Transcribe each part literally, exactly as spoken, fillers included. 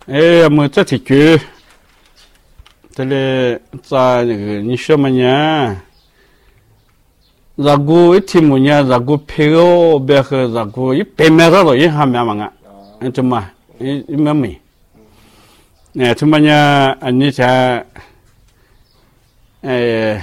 哎，么这题句，这里在那个你说么呢？ragu itu punya ragu pego biar ragu ini pemerah loh ini hamil manga, itu mah ini mami. Nah, cumanya ini saya eh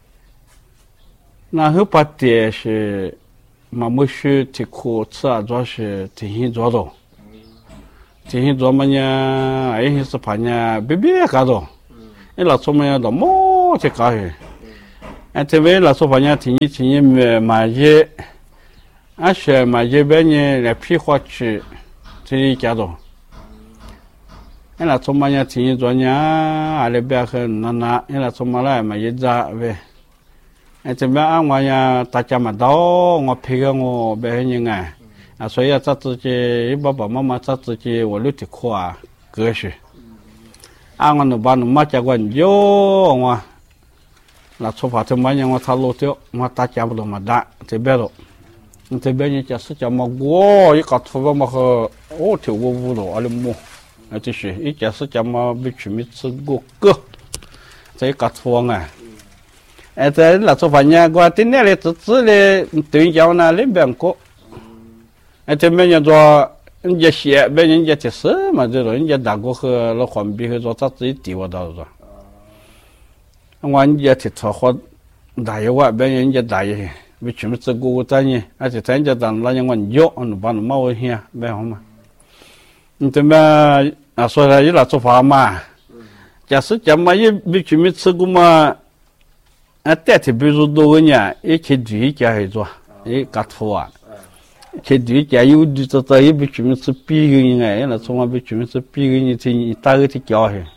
那后八点是马木须提库吃啊，主要是进行做的。进行做么呢？哎，是怕呢，别别干着，你老做么呀？老么去搞去？哎，这边老说怕呢，听你听你买买些，啊是买些别呢来批发去，这里干着。哎，老做么呢？听你做呢，阿里边很难拿，哎，老做么来买些杂呗。哎，这边俺我呀，大家嘛到我批个我别人哎。啊，所以啊，咱自己爸爸妈妈咱自己我留的苦啊，格式。啊，我那把那马家关有我，那出发这么样我他路掉，我大家不都嘛打这边了，这边人家是叫么我一个出发嘛和我跳我舞了，阿里么，啊这是一家是叫么没去没吃过个，这一个出发啊。哎，这那出发呢，我今年的自己的对象呢两边过。哎，这边人做人家写，别人家提示嘛，这种人家大哥和老黄皮和做咋自己地我到着。我人家提出好大爷话，别人家大爷，没全部自个咱呢，而且咱家当那样我有，我把那毛危险，别好嘛。你这边啊，说了一那做法嘛，假使讲嘛，也没全部吃过嘛，啊，代替比如多个人一起住一家去做，一搞土啊。这对家有的这这也被全部是逼个人哎，那从来被全部是逼个人去打个去教去。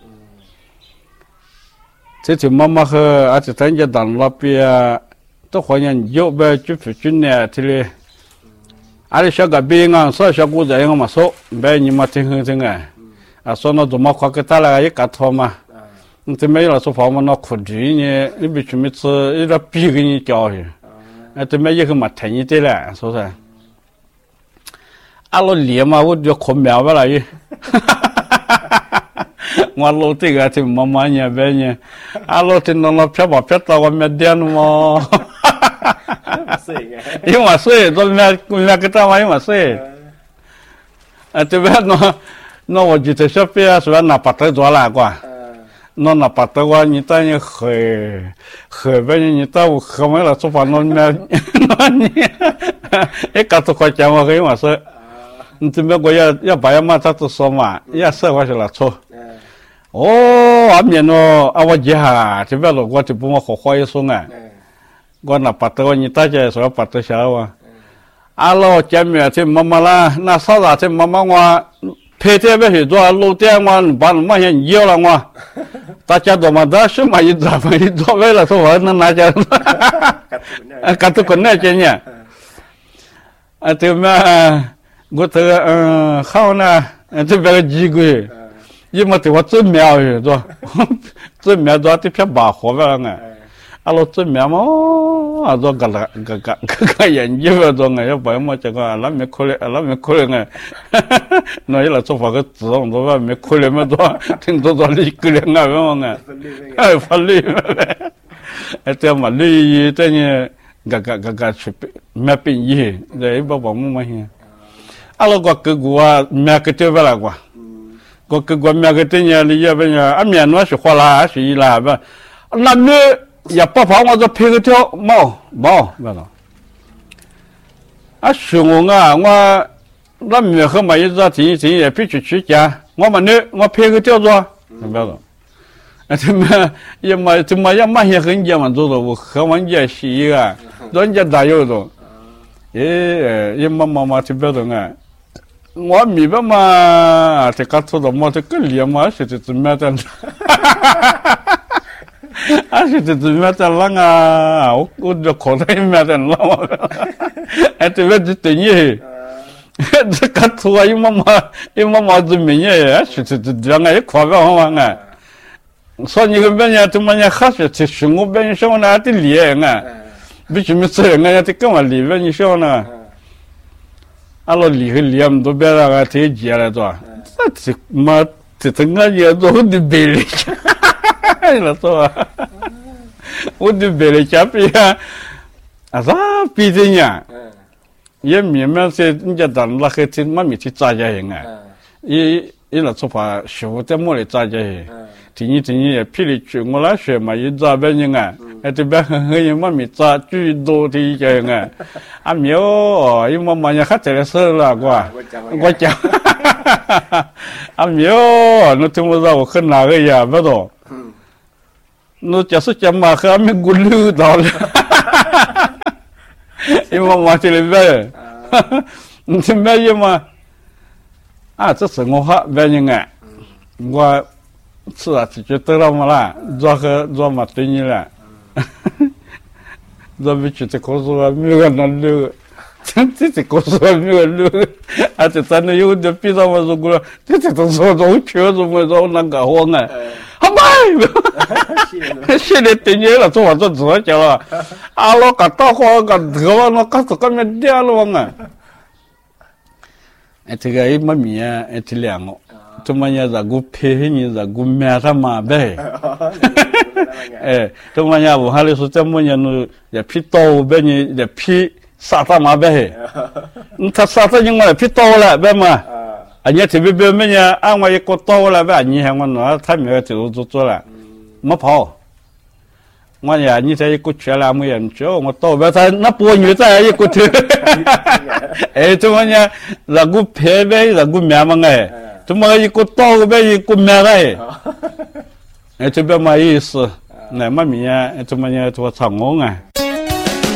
这就妈妈和而且咱家当那边都好像有呗，就附近呢，这里，阿里小个边啊，说小姑子样嘛说，别你嘛听很听哎，啊说那怎么快给打了一个头嘛，你这没有说法嘛，那苦主呢，你被全部是一个逼个人教去，啊这没一个嘛听你的了，说是。阿老脸嘛，我就看苗不来耶，我老这个就慢慢呢，别呢，阿老听到那飘吧飘到我面点嘛，因为我睡，做面面个单位因为睡，啊这边那那我记得小边是吧，拿把头抓来过，那拿把头话你当你喝喝别人你到我喝完了做饭那面那你，一搞多块钱我跟我说。你这边我要要把要嘛咋子说嘛，要说话是了错。哦，阿面咯，阿我一下这边咯，我就不我好话一说啊。我那把头你大家说把头小啊。阿老见面这妈妈啦，那啥子这妈妈我陪这边去做路店我把那嘛先要了我，大家都嘛都是嘛一做嘛一做为了说我那哪家，啊，搞到困难见呢，啊这边。我这个嗯好呢，这边个几个月，因为对我做苗去做，做苗做的偏把活了呢，阿拉做苗嘛，啊做个个个个个研究个做呢，要不然么这个那没可能，那没可能哎，那伊拉做法个自动做法没可能么做，听说做理个人啊么么哎，法律嘛呗，哎这嘛律这呢，个个个个去没变异，这一把把么么些。阿拉个个个啊，面个对不啦个，个个个面个对呢，你要不然啊面那是花啦，是伊啦不，那面也不怕我这配个条毛毛，不啦。啊，是我啊，我那面和嘛一只天天也必须去家，我们呢我配个条做，明白了。啊，这么也嘛这么也嘛些很家嘛做的，我和人家是一个，人家大有的，诶，也嘛嘛嘛这边的啊。我明白嘛，这个做的嘛，这个脸嘛是这怎么的？啊，是这怎么的了啊？我我就口袋里面的了，哎，这边就等于，这个做啊，一毛毛一毛毛子没呢，是这这这样哎，夸个好嘛哎，说你个别人怎么样还是这生活别人说那的脸啊，必须没这样啊，这干嘛里边你说呢？阿拉离开离那么多边那个这一节来做，这这嘛这等我也做我的别了，了说，我的别了家边啊，啊啥别的呀？也明明是人家当那个天妈咪去扎家人啊，一一那做法学在莫里扎家人，第二第二也霹雳去我那学嘛，一扎别人啊，哎这边很很人妈咪扎最多的一家人啊，啊没有哦，因为妈也还在那事了，我我讲，啊没有，那听我说我很哪个呀，不懂，那假设讲嘛，还没咕噜到了。因为我这里边，你这边有嘛？啊，这是我哈别人啊，我是啊，就得了嘛啦，做个做嘛对你了，做不去这告诉我没有那路，这这告诉我没有路，啊，这真的有点比较我说过了，这这都说我确实我说那个我啊。好嘛，现在对你了，做我做自己了，啊，我搞到我搞得我那搞这个没掉了嘛。哎，这个一没米啊，哎，这两个，怎么样？让我配合你，让我买他妈呗。哎，怎么样？我还是说怎么样？那也批刀呗，你也批杀他妈呗。你他杀他，你我也批刀了呗嘛。啊，你特别别么呢？按我一个刀了呗，你看我那他没有走做做了，没跑。我呀，你这一个缺了没人缺，我刀呗，他那波女在一个头。哎，怎么呢？让我拍呗，让我面嘛哎，怎么一个刀呗，一个面哎？哎，这边没意思，那么面，怎么呢？做长工啊？